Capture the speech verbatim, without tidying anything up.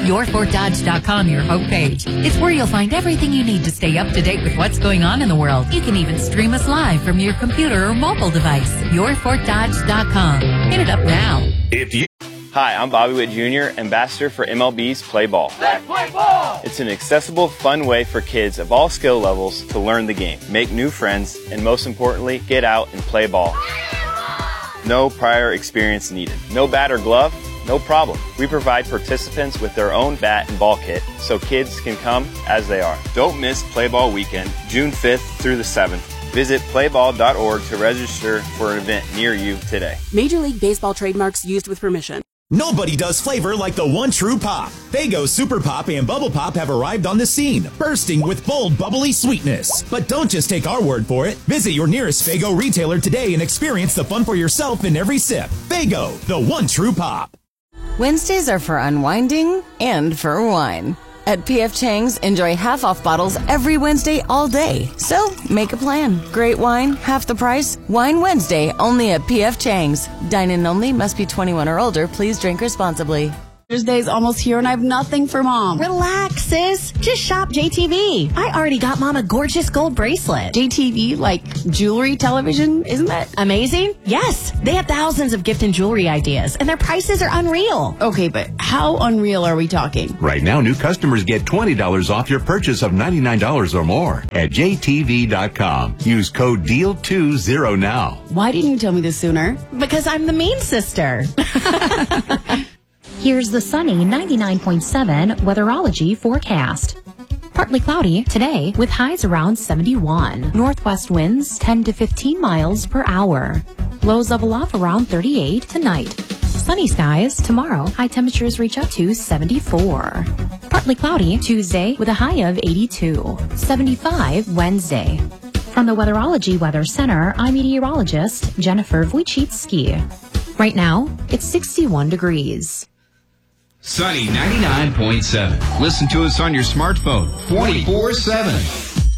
your fort dodge dot com your homepage. It's where you'll find everything you need to stay up to date with what's going on in the world. You can even stream us live from your computer or mobile device. your fort dodge dot com. Hit it up now. If you Hi, I'm Bobby Witt Junior, ambassador for M L B's Play Ball. Let's play ball! It's an accessible, fun way for kids of all skill levels to learn the game, make new friends, and most importantly, get out and play ball. No prior experience needed. No bat or glove? No problem. We provide participants with their own bat and ball kit so kids can come as they are. Don't miss Play Ball Weekend, June fifth through the seventh. Visit play ball dot org to register for an event near you today. Major League Baseball trademarks used with permission. Nobody does flavor like the one true pop. Faygo Super Pop and Bubble Pop have arrived on the scene, bursting with bold, bubbly sweetness. But don't just take our word for it. Visit your nearest Faygo retailer today and experience the fun for yourself in every sip. Faygo, the one true pop. Wednesdays are for unwinding and for wine. At P F Chang's, enjoy half-off bottles every Wednesday all day. So, make a plan. Great wine, half the price. Wine Wednesday, only at P F Chang's. Dine-in only, must be twenty-one or older. Please drink responsibly. Thursday's almost here and I have nothing for Mom. Relax, sis. Just shop J T V. I already got Mom a gorgeous gold bracelet. J T V, like jewelry, television, isn't that amazing? Yes. They have thousands of gift and jewelry ideas, and their prices are unreal. Okay, but how unreal are we talking? Right now, new customers get twenty dollars off your purchase of ninety-nine dollars or more at J T V dot com. Use code D E A L twenty now. Why didn't you tell me this sooner? Because I'm the mean sister. Here's the sunny ninety-nine point seven weatherology forecast. Partly cloudy today with highs around seventy-one. Northwest winds ten to fifteen miles per hour. Lows level off around thirty-eight tonight. Sunny skies tomorrow. High temperatures reach up to seventy-four. Partly cloudy Tuesday with a high of eighty-two. seventy-five Wednesday. From the Weatherology Weather Center, I'm meteorologist Jennifer Wojcicki. Right now, it's sixty-one degrees. Sunny ninety-nine point seven. Listen to us on your smartphone twenty-four seven.